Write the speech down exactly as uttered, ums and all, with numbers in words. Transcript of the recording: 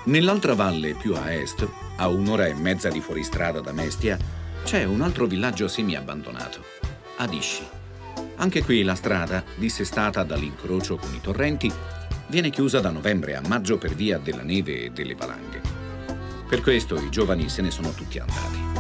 Nell'altra valle, più a est, a un'ora e mezza di fuoristrada da Mestia, c'è un altro villaggio semi-abbandonato, Adisci. Anche qui la strada, dissestata dall'incrocio con i torrenti, viene chiusa da novembre a maggio per via della neve e delle valanghe. Per questo i giovani se ne sono tutti andati.